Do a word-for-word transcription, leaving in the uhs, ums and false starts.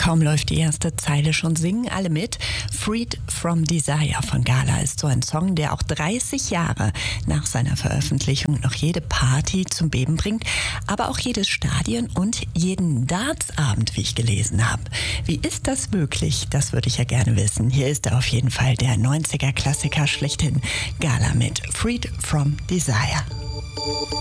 Kaum läuft die erste Zeile, schon singen alle mit. Freed from Desire von Gala ist so ein Song, der auch dreißig Jahre nach seiner Veröffentlichung noch jede Party zum Beben bringt, aber auch jedes Stadion und jeden Dartsabend, wie ich gelesen habe. Wie ist das möglich? Das würde ich ja gerne wissen. Hier ist er auf jeden Fall, der neunziger Klassiker schlechthin, Gala mit Freed from Desire.